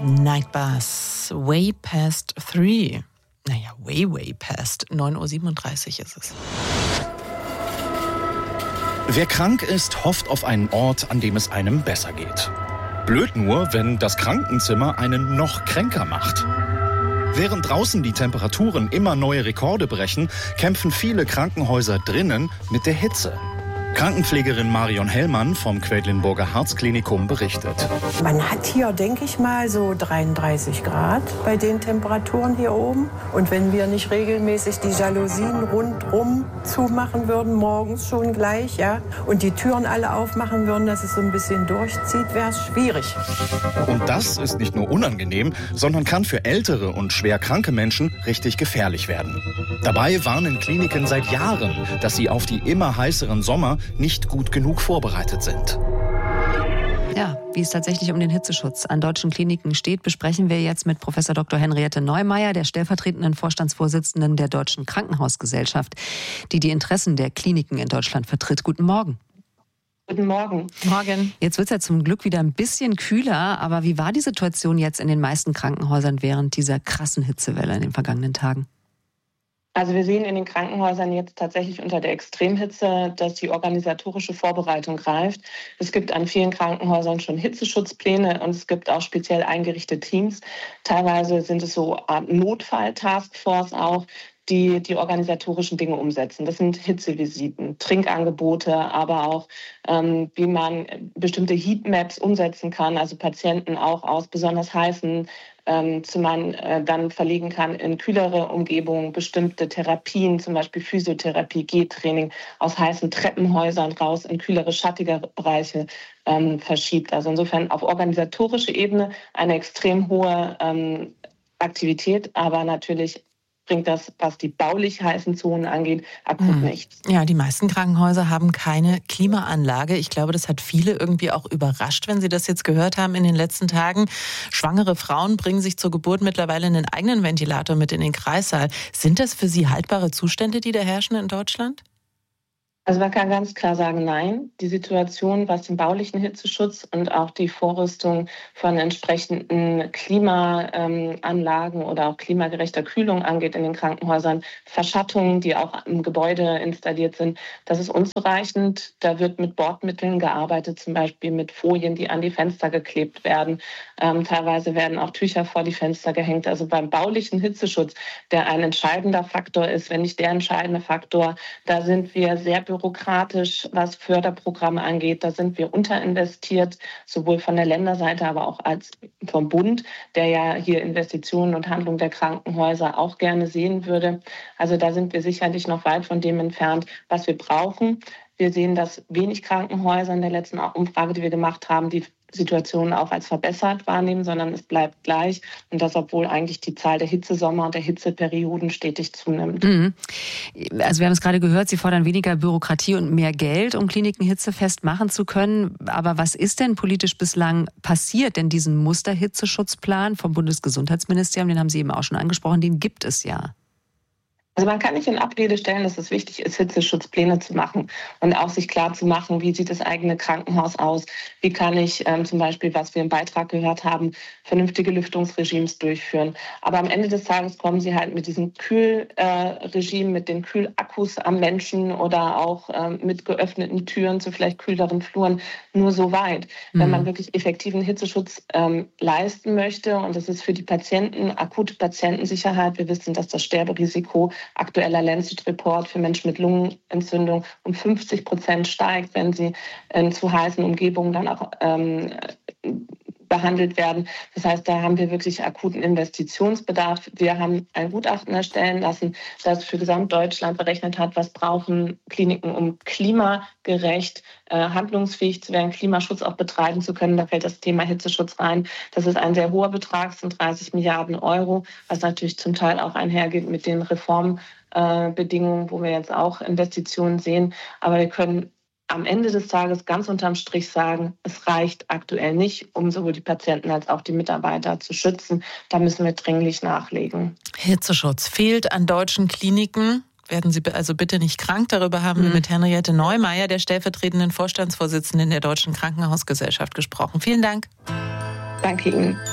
Nightbus, way past 3. Naja, way past. 9:37 Uhr ist es. Wer krank ist, hofft auf einen Ort, an dem es einem besser geht. Blöd nur, wenn das Krankenzimmer einen noch kränker macht. Während draußen die Temperaturen immer neue Rekorde brechen, kämpfen viele Krankenhäuser drinnen mit der Hitze. Krankenpflegerin Marion Hellmann vom Quedlinburger Herzklinikum berichtet. Man hat hier, denke ich mal, so 33 Grad bei den Temperaturen hier oben. Und wenn wir nicht regelmäßig die Jalousien rundrum zumachen würden, morgens schon gleich, ja, und die Türen alle aufmachen würden, dass es so ein bisschen durchzieht, wäre es schwierig. Und das ist nicht nur unangenehm, sondern kann für ältere und schwer kranke Menschen richtig gefährlich werden. Dabei warnen Kliniken seit Jahren, dass sie auf die immer heißeren Sommer nicht gut genug vorbereitet sind. Ja, wie es tatsächlich um den Hitzeschutz an deutschen Kliniken steht, besprechen wir jetzt mit Prof. Dr. Henriette Neumeier, der stellvertretenden Vorstandsvorsitzenden der Deutschen Krankenhausgesellschaft, die die Interessen der Kliniken in Deutschland vertritt. Guten Morgen. Guten Morgen. Morgen. Jetzt wird es ja zum Glück wieder ein bisschen kühler, aber wie war die Situation jetzt in den meisten Krankenhäusern während dieser krassen Hitzewelle in den vergangenen Tagen? Also wir sehen in den Krankenhäusern jetzt tatsächlich unter der Extremhitze, dass die organisatorische Vorbereitung greift. Es gibt an vielen Krankenhäusern schon Hitzeschutzpläne und es gibt auch speziell eingerichtete Teams. Teilweise sind es so Art Notfall-Taskforce auch, die organisatorischen Dinge umsetzen. Das sind Hitzevisiten, Trinkangebote, aber auch wie man bestimmte Heatmaps umsetzen kann, also Patienten auch aus besonders heißen Zimmern dann verlegen kann in kühlere Umgebungen, bestimmte Therapien, zum Beispiel Physiotherapie, Gehtraining aus heißen Treppenhäusern raus in kühlere, schattigere Bereiche verschiebt. Also insofern auf organisatorischer Ebene eine extrem hohe Aktivität, aber natürlich bringt das, was die baulich heißen Zonen angeht, akut nichts. Ja, die meisten Krankenhäuser haben keine Klimaanlage. Ich glaube, das hat viele irgendwie auch überrascht, wenn sie das jetzt gehört haben in den letzten Tagen. Schwangere Frauen bringen sich zur Geburt mittlerweile einen eigenen Ventilator mit in den Kreissaal. Sind das für Sie haltbare Zustände, die da herrschen in Deutschland? Also man kann ganz klar sagen, nein. Die Situation, was den baulichen Hitzeschutz und auch die Vorrüstung von entsprechenden Klimaanlagen oder auch klimagerechter Kühlung angeht in den Krankenhäusern, Verschattungen, die auch im Gebäude installiert sind, das ist unzureichend. Da wird mit Bordmitteln gearbeitet, zum Beispiel mit Folien, die an die Fenster geklebt werden. Teilweise werden auch Tücher vor die Fenster gehängt. Also beim baulichen Hitzeschutz, der ein entscheidender Faktor ist, wenn nicht der entscheidende Faktor, da sind wir sehr bürokratisch, was Förderprogramme angeht. Da sind wir unterinvestiert, sowohl von der Länderseite, aber auch als vom Bund, der ja hier Investitionen und Handlungen der Krankenhäuser auch gerne sehen würde. Also da sind wir sicherlich noch weit von dem entfernt, was wir brauchen. Wir sehen, dass wenig Krankenhäuser in der letzten Umfrage, die wir gemacht haben, die Situation auch als verbessert wahrnehmen, sondern es bleibt gleich. Und das, obwohl eigentlich die Zahl der Hitzesommer und der Hitzeperioden stetig zunimmt. Also wir haben es gerade gehört, Sie fordern weniger Bürokratie und mehr Geld, um Kliniken hitzefest machen zu können. Aber was ist denn politisch bislang passiert? Denn diesen Musterhitzeschutzplan vom Bundesgesundheitsministerium, den haben Sie eben auch schon angesprochen, den gibt es ja. Also man kann nicht in Abrede stellen, dass es wichtig ist, Hitzeschutzpläne zu machen und auch sich klar zu machen, wie sieht das eigene Krankenhaus aus, wie kann ich zum Beispiel, was wir im Beitrag gehört haben, vernünftige Lüftungsregimes durchführen. Aber am Ende des Tages kommen sie halt mit diesem Kühlregime, mit den Kühlakkus am Menschen oder auch mit geöffneten Türen zu vielleicht kühleren Fluren nur so weit. Wenn man wirklich effektiven Hitzeschutz leisten möchte, und das ist für die Patienten, akute Patientensicherheit, wir wissen, dass das Sterberisiko aktueller Lancet-Report für Menschen mit Lungenentzündung um 50% steigt, wenn sie in zu heißen Umgebungen dann auch behandelt werden. Das heißt, da haben wir wirklich akuten Investitionsbedarf. Wir haben ein Gutachten erstellen lassen, das für Gesamtdeutschland berechnet hat, was brauchen Kliniken, um klimagerecht handlungsfähig zu werden, Klimaschutz auch betreiben zu können. Da fällt das Thema Hitzeschutz rein. Das ist ein sehr hoher Betrag, das sind 30 Milliarden Euro, was natürlich zum Teil auch einhergeht mit den Reformbedingungen, wo wir jetzt auch Investitionen sehen. Aber wir können am Ende des Tages ganz unterm Strich sagen, es reicht aktuell nicht, um sowohl die Patienten als auch die Mitarbeiter zu schützen. Da müssen wir dringlich nachlegen. Hitzeschutz fehlt an deutschen Kliniken. Werden Sie also bitte nicht krank. Darüber haben wir mit Henriette Neumeier, der stellvertretenden Vorstandsvorsitzenden der Deutschen Krankenhausgesellschaft, gesprochen. Vielen Dank. Danke Ihnen.